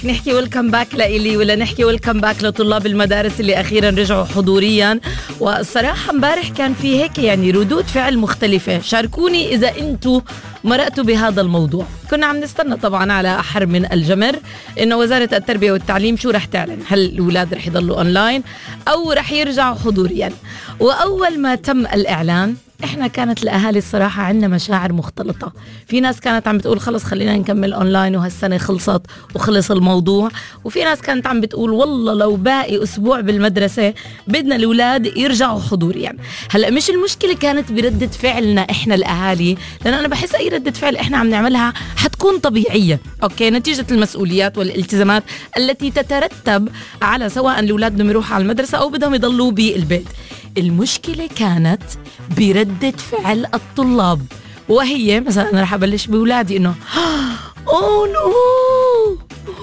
نحكي ويلكم باك لإلي ولا نحكي ويلكم باك لطلاب المدارس اللي أخيرا رجعوا حضوريا؟ والصراحة امبارح كان في هيك يعني ردود فعل مختلفة. شاركوني إذا أنتوا مرأتوا بهذا الموضوع. كنا عم نستنى طبعا على أحر من الجمر إنه وزارة التربية والتعليم شو رح تعلن، هل الأولاد رح يضلوا أونلاين أو رح يرجعوا حضوريا. وأول ما تم الإعلان احنا كانت الاهالي الصراحه عندنا مشاعر مختلطه. في ناس كانت عم بتقول خلص خلينا نكمل اونلاين وهالسنه خلصت وخلص الموضوع، وفي ناس كانت عم بتقول والله لو باقي اسبوع بالمدرسه بدنا الاولاد يرجعوا حضوريا. هلا مش المشكله كانت برده فعلنا احنا الاهالي، لان انا بحس اي رده فعل احنا عم نعملها حتكون طبيعيه اوكي نتيجه المسؤوليات والالتزامات التي تترتب على سواء الاولاد بدهم يروحوا على المدرسه او بدهم يضلوا بالبيت. المشكلة كانت بردة فعل الطلاب، وهي مثلا أنا رح أبلش بأولادي إنه أوه نو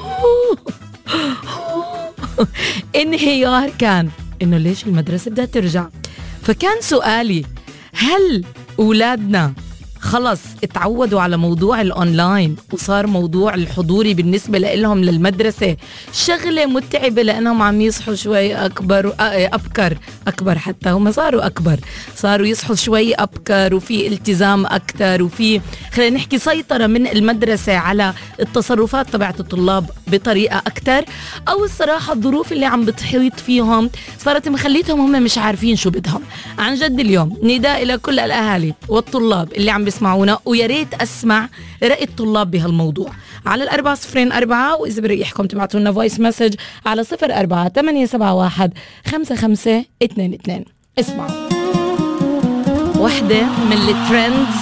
انهيار كان إنه ليش المدرسة بدها ترجع. فكان سؤالي هل أولادنا خلص اتعودوا على موضوع الأونلاين وصار موضوع الحضوري بالنسبة لهم للمدرسة شغلة متعبة لأنهم عم يصحوا شوي أكبر حتى هم صاروا أكبر، صاروا يصحوا شوي أبكر وفي التزام أكتر وفي خلينا نحكي سيطرة من المدرسة على التصرفات تبعت الطلاب بطريقة أكتر، أو الصراحة الظروف اللي عم بتحيط فيهم صارت مخليتهم هم مش عارفين شو بدهم. عن جد اليوم نداء إلى كل الأهالي والطلاب اللي عم بيسمعونا، ويا ريت أسمع رأي الطلاب بهالموضوع على 404، وإذا بريحكم تبعتوا لنا فويس مسج على 04-871-5522. اسمعوا واحدة من الترندز